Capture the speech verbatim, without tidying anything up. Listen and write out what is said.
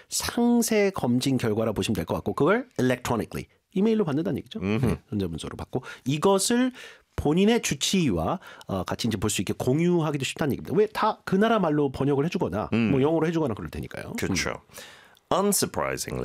상세 검진 결과라 보시면 될 것 같고 그걸 electronically 이메일로 받는다는 얘기죠. 네, 전자문서로 받고 이것을 본인의 주치의와 어, 같이 이제 볼 수 있게 공유하기도 쉽다는 얘기입니다. 왜 다 그 나라 말로 번역을 해주거나 음. 뭐 영어로 해주거나 그럴 테니까요. 그렇죠. Unsurprisingly,